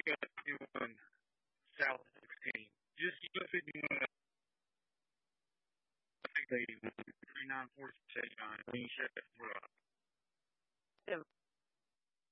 got 51 South 16. Just US 51. I think they 39 46 89. Lean shut for